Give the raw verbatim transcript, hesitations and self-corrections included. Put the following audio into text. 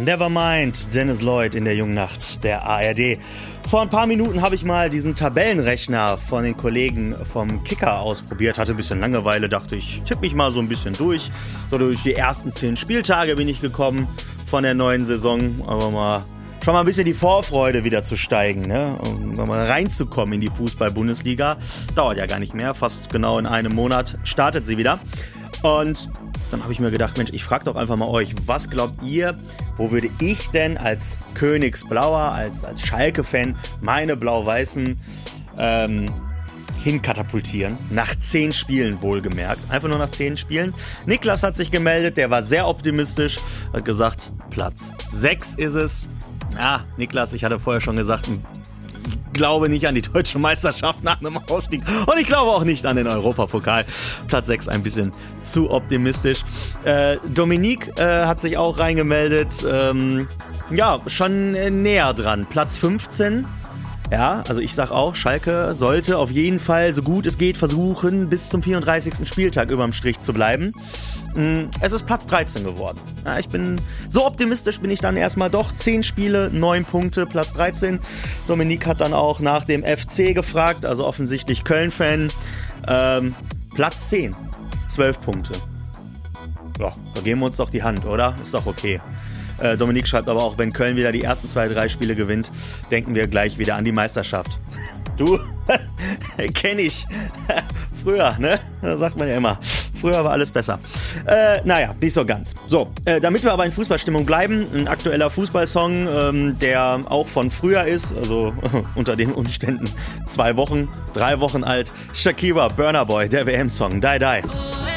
Nevermind, Dennis Lloyd in der jungen Nacht der A R D. Vor ein paar Minuten habe ich mal diesen Tabellenrechner von den Kollegen vom Kicker ausprobiert. Hatte ein bisschen Langeweile, dachte ich, tippe mich mal so ein bisschen durch. So durch die ersten zehn Spieltage bin ich gekommen von der neuen Saison. Aber mal schon mal ein bisschen die Vorfreude wieder zu steigen, ne? Um mal reinzukommen in die Fußball-Bundesliga. Dauert ja gar nicht mehr, fast genau in einem Monat startet sie wieder. Und dann habe ich mir gedacht, Mensch, ich frage doch einfach mal euch, was glaubt ihr, wo würde ich denn als Königsblauer, als, als Schalke-Fan meine Blau-Weißen ähm, hinkatapultieren? Nach zehn Spielen wohlgemerkt. Einfach nur nach zehn Spielen. Niklas hat sich gemeldet, der war sehr optimistisch, hat gesagt, Platz sechs ist es. Ja, Niklas, ich hatte vorher schon gesagt, ich glaube nicht an die deutsche Meisterschaft nach einem Ausstieg und ich glaube auch nicht an den Europapokal. Platz sechs ein bisschen zu optimistisch. Äh, Dominique äh, hat sich auch reingemeldet. Ähm, ja, schon äh, näher dran. Platz fünfzehn. Ja, also ich sag auch, Schalke sollte auf jeden Fall, so gut es geht, versuchen, bis zum vierunddreißigsten Spieltag überm Strich zu bleiben. Es ist Platz dreizehn geworden. Ja, ich bin, so optimistisch bin ich dann erstmal doch. zehn Spiele, neun Punkte, Platz dreizehn. Dominique hat dann auch nach dem F C gefragt, also offensichtlich Köln-Fan. Ähm, Platz zehn, zwölf Punkte. Ja, da geben wir uns doch die Hand, oder? Ist doch okay. Äh, Dominique schreibt aber auch, wenn Köln wieder die ersten zwei, drei Spiele gewinnt, denken wir gleich wieder an die Meisterschaft. Du, kenn ich. Früher, ne? Da sagt man ja immer. Früher war alles besser. Äh, naja, nicht so ganz. So, äh, damit wir aber in Fußballstimmung bleiben, ein aktueller Fußballsong, ähm, der auch von früher ist, also unter den Umständen zwei Wochen, drei Wochen alt. Shakira, Burna Boy, der W M-Song, Die Die.